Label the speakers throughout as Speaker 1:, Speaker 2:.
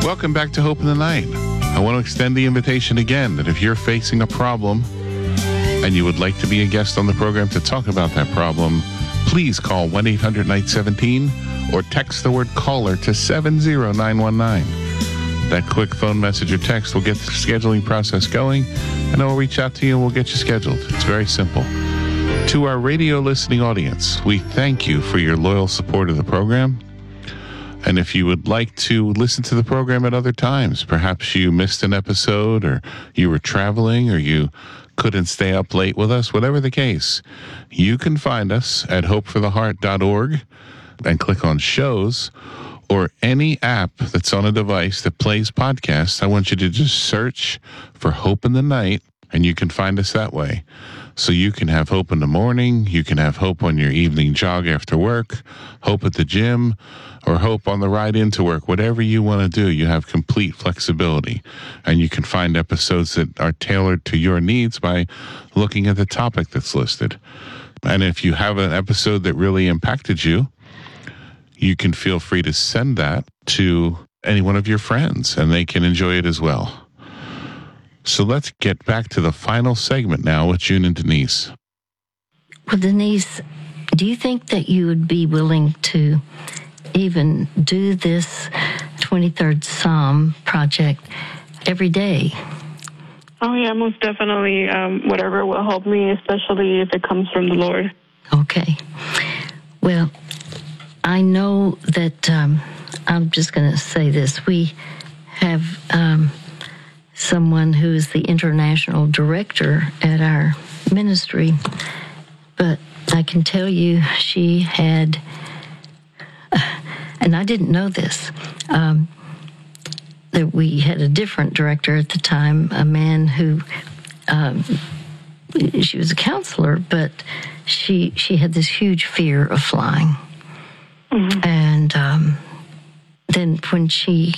Speaker 1: Welcome back to Hope in the Night. I want to extend the invitation again that if you're facing a problem and you would like to be a guest on the program to talk about that problem, please call 1-800-NIGHT-17 or text the word caller to 70919. That quick phone message or text will get the scheduling process going, and I will reach out to you and we'll get you scheduled. It's very simple. To our radio listening audience, we thank you for your loyal support of the program. And if you would like to listen to the program at other times, perhaps you missed an episode or you were traveling or you couldn't stay up late with us, whatever the case, you can find us at hopefortheheart.org and click on shows, or any app that's on a device that plays podcasts. I want you to just search for Hope in the Night, and you can find us that way. So you can have hope in the morning, you can have hope on your evening jog after work, hope at the gym, or hope on the ride into work. Whatever you want to do, you have complete flexibility. And you can find episodes that are tailored to your needs by looking at the topic that's listed. And if you have an episode that really impacted you, you can feel free to send that to any one of your friends, and they can enjoy it as well. So let's get back to the final segment now with June and Denise.
Speaker 2: Well, Denise, do you think that you would be willing to even do this 23rd Psalm project every day?
Speaker 3: Oh, yeah, most definitely. Whatever will help me, especially if it comes from the Lord.
Speaker 2: Okay. Well, I know that I'm just going to say this. We have someone who is the international director at our ministry, but I can tell you she had, and I didn't know this, that we had a different director at the time, a man who, she was a counselor, but she had this huge fear of flying. Mm-hmm. And then when she,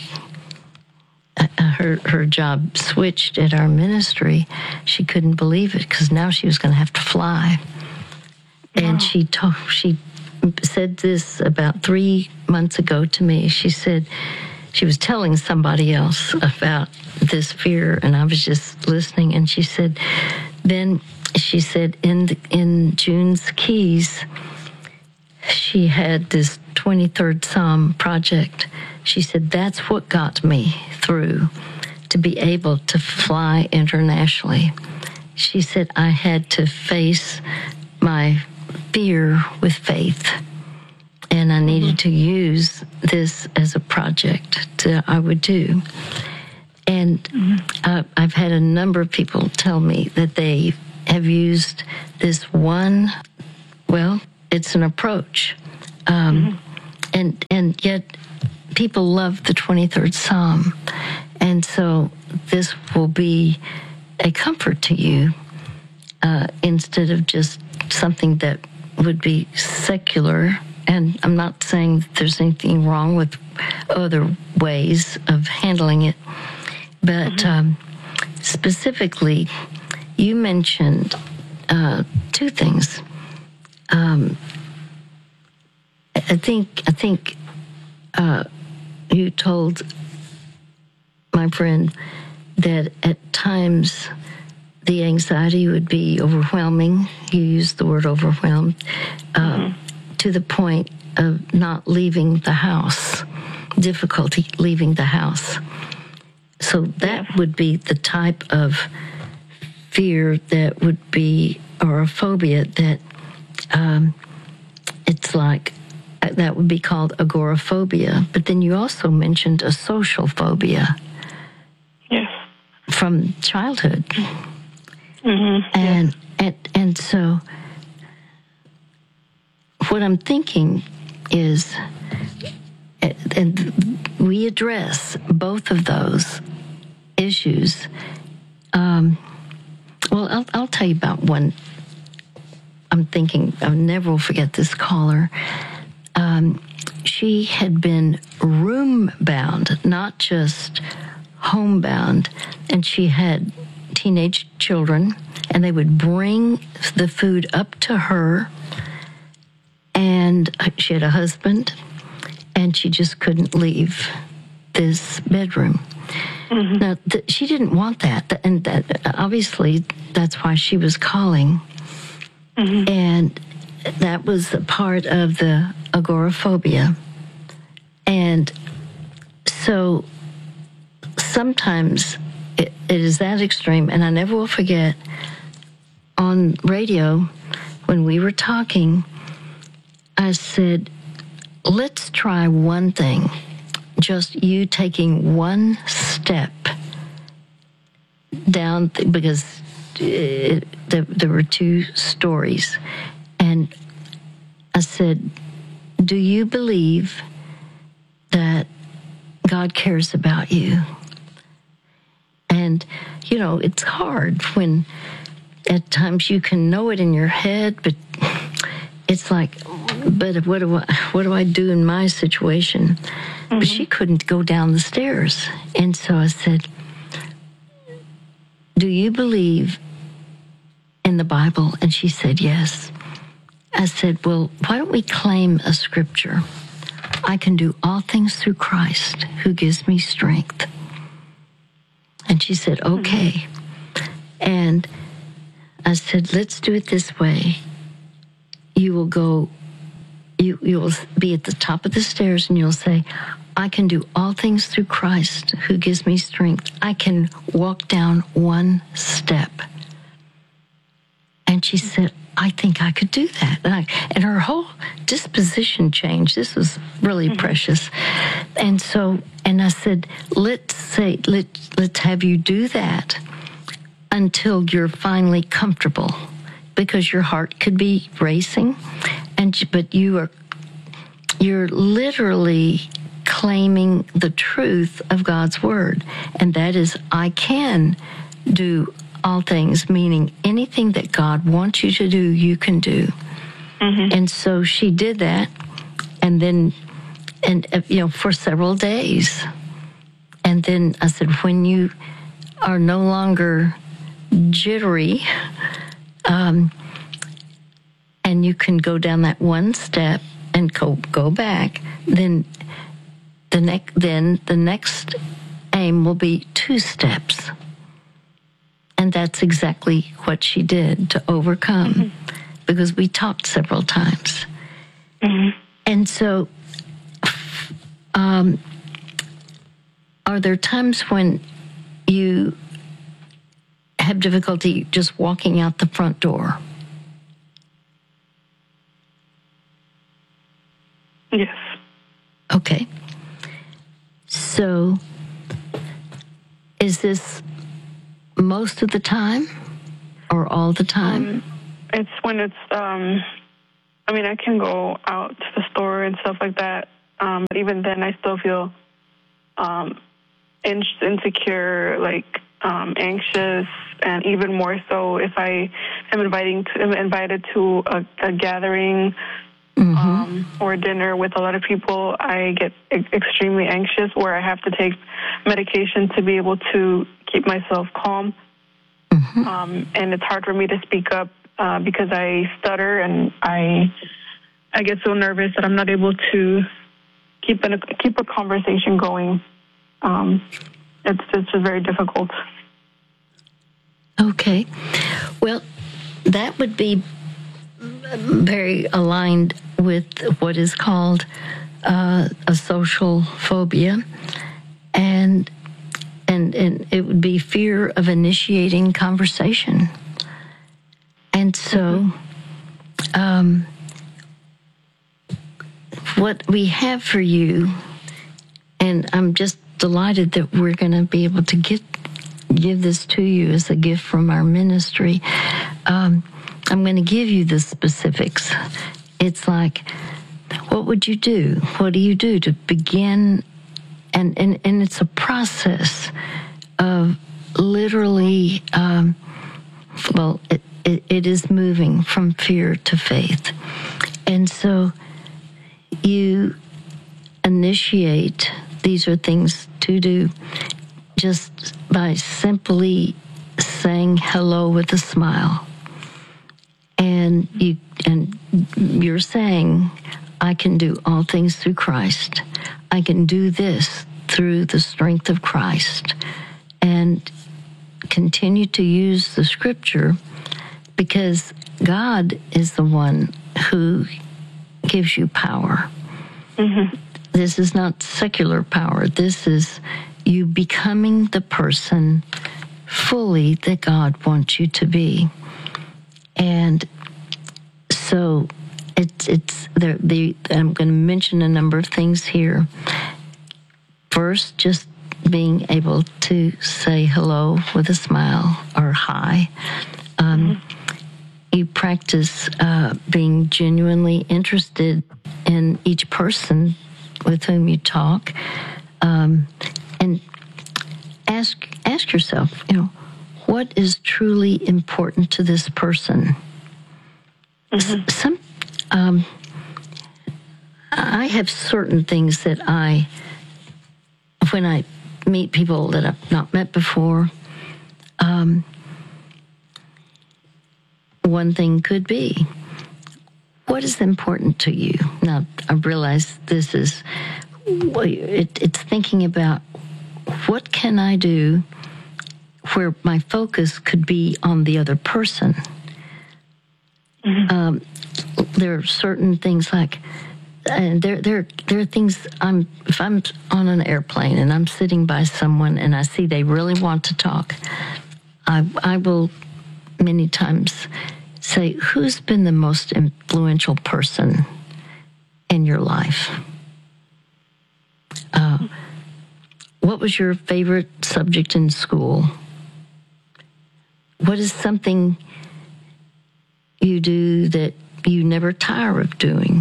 Speaker 2: her job switched at our ministry, she couldn't believe it because now she was going to have to fly. Wow. And she said this about 3 months ago to me. She said she was telling somebody else about this fear, and I was just listening. And she said, then she said in June's Keys, she had this 23rd Psalm project. She said, that's what got me through to be able to fly internationally. She said, I had to face my fear with faith, and I needed to use this as a project that I would do. And I've had a number of people tell me that they have used this one, well, it's an approach. And yet people love the 23rd Psalm. And so this will be a comfort to you instead of just something that would be secular. And I'm not saying that there's anything wrong with other ways of handling it. But specifically, you mentioned two things. I think you told my friend that at times the anxiety would be overwhelming. You used the word overwhelmed, to the point of not leaving the house, difficulty leaving the house. So that would be the type of fear that would be, or a phobia that it's like, that would be called agoraphobia. But then you also mentioned a social phobia.
Speaker 3: Yes.
Speaker 2: From childhood.
Speaker 3: Mm-hmm.
Speaker 2: And so what I'm thinking is, and we address both of those issues. Well, I'll tell you about one. I'm thinking, I never will forget this caller. She had been room-bound, not just homebound, and she had teenage children, and they would bring the food up to her, and she had a husband, and she just couldn't leave this bedroom. Now, she didn't want that, and that, obviously that's why she was calling. And that was a part of the agoraphobia. And so sometimes it is that extreme, and I never will forget on radio when we were talking, I said, let's try one thing. Just you taking one step down, because there were 2 stories. And I said, do you believe that God cares about you? And, you know, it's hard when at times you can know it in your head, but it's like, but what do I do in my situation? But she couldn't go down the stairs. And so I said, do you believe in the Bible? And she said, yes. I said, well, why don't we claim a scripture? I can do all things through Christ who gives me strength. And she said, okay. And I said, let's do it this way. You will go, you will be at the top of the stairs and you'll say, I can do all things through Christ who gives me strength. I can walk down one step. And she said, I think I could do that. And her whole disposition changed. This was really precious. And so, and I said, let's have you do that until you're finally comfortable, because your heart could be racing, but you're literally claiming the truth of God's word, and that is, I can do all things, meaning anything that God wants you to do, you can do. And so she did that, and then, for several days. And then I said, when you are no longer jittery, and you can go down that one step and go back, then the next aim will be 2 steps. And that's exactly what she did to overcome, because we talked several times. And so, are there times when you have difficulty just walking out the front door?
Speaker 3: Yes.
Speaker 2: Okay. So, is this most of the time or all the time?
Speaker 3: It's when it's, I can go out to the store and stuff like that. But even then, I still feel insecure, anxious, and even more so if I am invited to a gathering or dinner with a lot of people. I get extremely anxious, where I have to take medication to be able to keep myself calm. And it's hard for me to speak up because I stutter, and I get so nervous that I'm not able to keep a conversation going. It's just very difficult.
Speaker 2: Okay. Well, that would be very aligned with what is called a social phobia, and it would be fear of initiating conversation. And so, what we have for you, and I'm just delighted that we're going to be able to give this to you as a gift from our ministry. I'm going to give you the specifics. It's like, what would you do? What do you do to begin? And it's a process of literally, it is moving from fear to faith. And so you initiate, these are things to do, just by simply saying hello with a smile. And you're saying, I can do all things through Christ. I can do this through the strength of Christ, and continue to use the Scripture, because God is the one who gives you power. Mm-hmm. This is not secular power. This is you becoming the person fully that God wants you to be. And so it's there. I'm going to mention a number of things here. First, just being able to say hello with a smile or hi. You practice being genuinely interested in each person with whom you talk, and ask yourself, what is truly important to this person? Mm-hmm. I have certain things that when I meet people that I've not met before, one thing could be, what is important to you? Now, I realize this is, it's thinking about, what can I do where my focus could be on the other person? Mm-hmm. There are certain things like, there are things, if I'm on an airplane and I'm sitting by someone and I see they really want to talk, I will many times say, who's been the most influential person in your life? What was your favorite subject in school? What is something you do that you never tire of doing?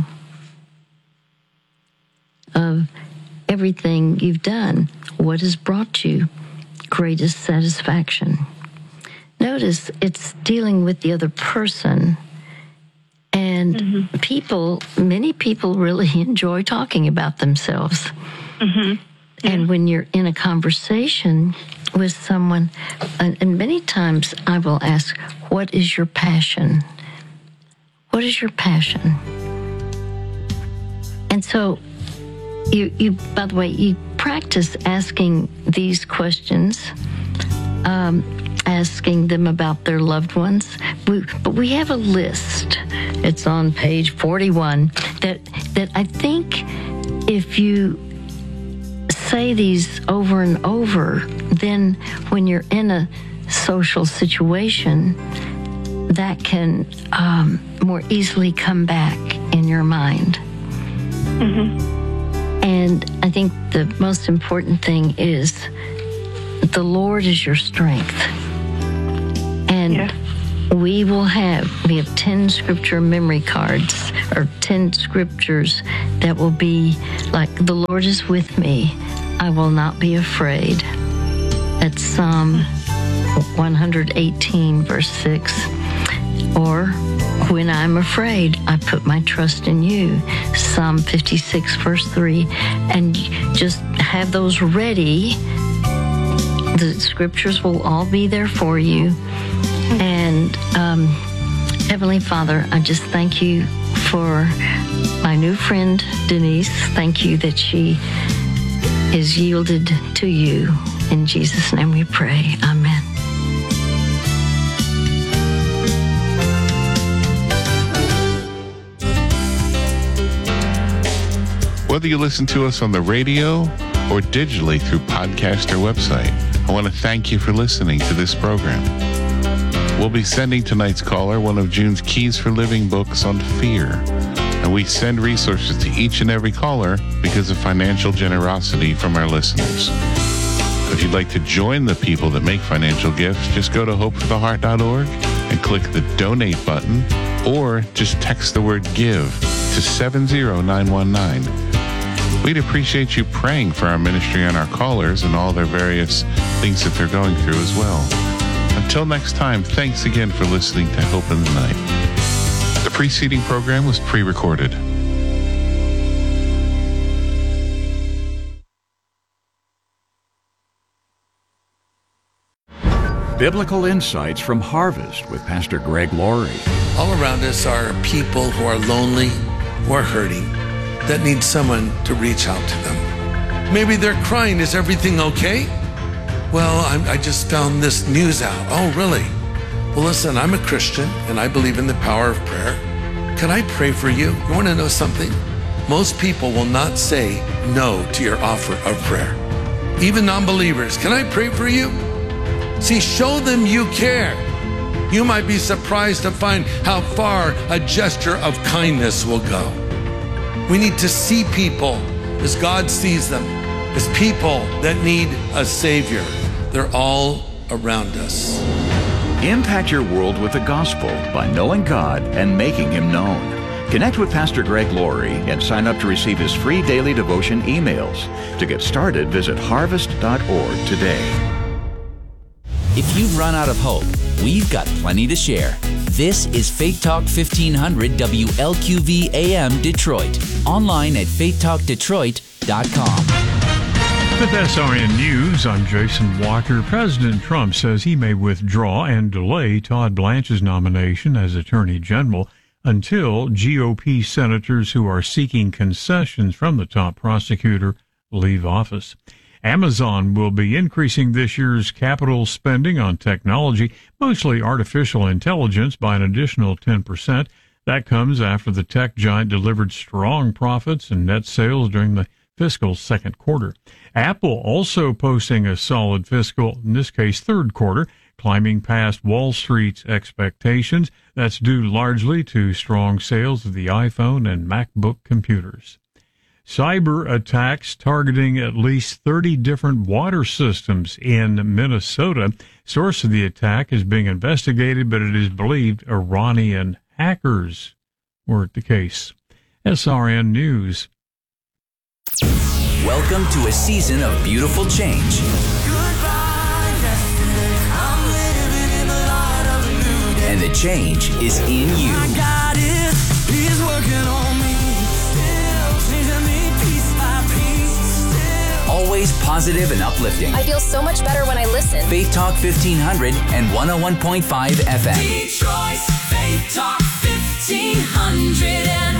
Speaker 2: Of everything you've done, what has brought you greatest satisfaction? Notice it's dealing with the other person. And mm-hmm. Many people really enjoy talking about themselves. Mm-hmm. Yeah. And when you're in a conversation with someone, and many times I will ask, what is your passion? What is your passion? And so you by the way, you practice asking these questions, asking them about their loved ones. But we have a list. It's on page 41 that I think if you say these over and over, then when you're in a social situation, that can more easily come back in your mind. Mm-hmm. And I think the most important thing is the Lord is your strength. And we have 10 scripture memory cards, or 10 scriptures that will be like, the Lord is with me, I will not be afraid. That's Psalm 118, verse 6. Or, when I'm afraid, I put my trust in you. Psalm 56, verse 3. And just have those ready. The scriptures will all be there for you. And Heavenly Father, I just thank you for my new friend, Denise. Thank you that she is yielded to you. In Jesus' name we pray. Amen.
Speaker 1: Whether you listen to us on the radio or digitally through podcast or website, I want to thank you for listening to this program. We'll be sending tonight's caller one of June's Keys for Living books on fear. And we send resources to each and every caller because of financial generosity from our listeners. If you'd like to join the people that make financial gifts, just go to hopefortheheart.org and click the donate button, or just text the word give to 70919. We'd appreciate you praying for our ministry and our callers and all their various things that they're going through as well. Until next time, thanks again for listening to Hope in the Night. The preceding program was pre-recorded.
Speaker 4: Biblical Insights from Harvest with Pastor Greg Laurie.
Speaker 5: All around us are people who are lonely, who are hurting, that need someone to reach out to them. Maybe they're crying, is everything okay? Well, I just found this news out. Oh, really? Well, listen, I'm a Christian and I believe in the power of prayer. Can I pray for you? You want to know something? Most people will not say no to your offer of prayer. Even non-believers, can I pray for you? See, show them you care. You might be surprised to find how far a gesture of kindness will go. We need to see people as God sees them, as people that need a Savior. They're all around us.
Speaker 4: Impact your world with the gospel by knowing God and making Him known. Connect with Pastor Greg Laurie and sign up to receive his free daily devotion emails. To get started, visit harvest.org today.
Speaker 6: If you've run out of hope, we've got plenty to share. This is Faith Talk 1500 WLQV AM Detroit. Online at faithtalkdetroit.com.
Speaker 7: With SRN News, I'm Jason Walker. President Trump says he may withdraw and delay Todd Blanche's nomination as Attorney General until GOP senators who are seeking concessions from the top prosecutor leave office. Amazon will be increasing this year's capital spending on technology, mostly artificial intelligence, by an additional 10%. That comes after the tech giant delivered strong profits and net sales during the fiscal second quarter. Apple also posting a solid fiscal, in this case third quarter, climbing past Wall Street's expectations. That's due largely to strong sales of the iPhone and MacBook computers. Cyber attacks targeting at least 30 different water systems in Minnesota. Source of the attack is being investigated, but it is believed Iranian hackers were at the case. SRN News.
Speaker 6: Welcome to a season of beautiful change. And the change is in you. Always positive and uplifting.
Speaker 8: I feel so much better when I listen.
Speaker 6: Faith Talk 1500 and 101.5 FM.
Speaker 9: Detroit's Faith Talk 1500 and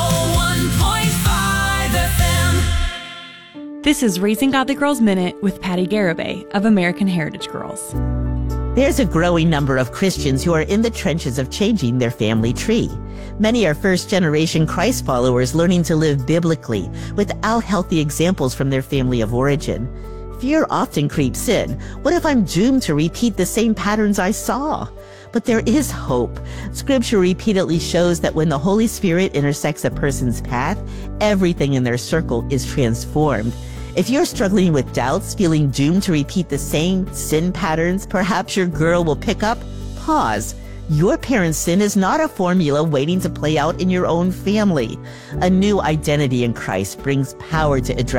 Speaker 9: 101.5 FM.
Speaker 10: This is Raising Godly Girls Minute with Patty Garibay of American Heritage Girls.
Speaker 11: There's a growing number of Christians who are in the trenches of changing their family tree. Many are first-generation Christ followers learning to live biblically without healthy examples from their family of origin. Fear often creeps in. What if I'm doomed to repeat the same patterns I saw? But there is hope. Scripture repeatedly shows that when the Holy Spirit intersects a person's path, everything in their circle is transformed. If you're struggling with doubts, feeling doomed to repeat the same sin patterns, perhaps your girl will pick up, pause. Your parents' sin is not a formula waiting to play out in your own family. A new identity in Christ brings power to address